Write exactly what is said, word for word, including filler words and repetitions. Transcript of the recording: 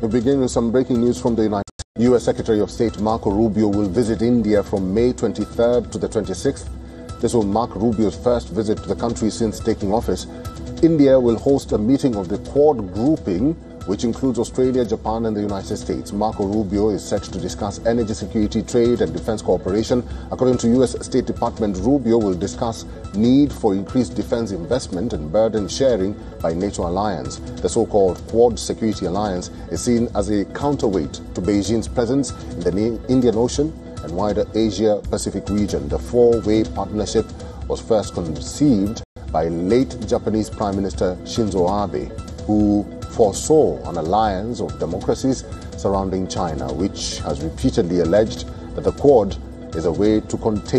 We begin with some breaking news from the United States. U S Secretary of State Marco Rubio will visit India from May twenty-third to the twenty-sixth. This will mark Rubio's first visit to the country since taking office. India will host a meeting of the Quad grouping, which includes Australia, Japan and the United States. Marco Rubio is set to discuss energy security, trade and defense cooperation. According to U S State Department, Rubio will discuss need for increased defense investment and burden sharing by NATO alliance. The so-called Quad Security Alliance is seen as a counterweight to Beijing's presence in the Indian Ocean and wider Asia-Pacific region. The four-way partnership was first conceived by late Japanese Prime Minister Shinzo Abe, who foresaw an alliance of democracies surrounding China, which has repeatedly alleged that the Quad is a way to contain